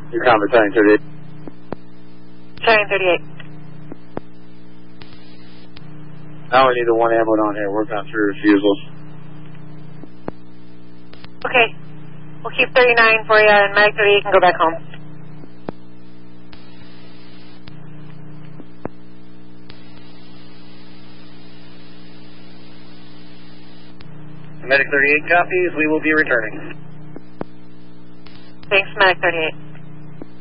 Your comment, Battalion 38. Battalion 38. Now we need the one ambulance on here. Work on 3 refusals. Okay. We'll keep 39 for you, and Mag 38 can go back home. Medic 38 copies. We will be returning. Thanks, Mag 38.